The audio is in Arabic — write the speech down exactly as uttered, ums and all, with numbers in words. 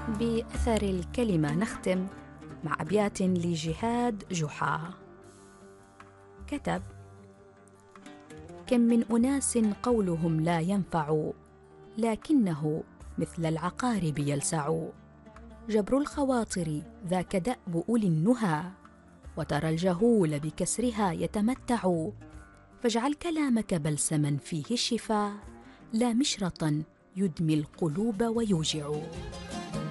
بأثر الكلمة نختم مع أبيات لجهاد جحا. كتب: كم من أناس قولهم لا ينفع، لكنه مثل العقارب يلسع. جبر الخواطر ذاك دأب أولي النهى، وترى الجهول بكسرها يتمتع. فاجعل كلامك بلسما فيه الشفاء، لا مشرطا يدمي القلوب ويوجع.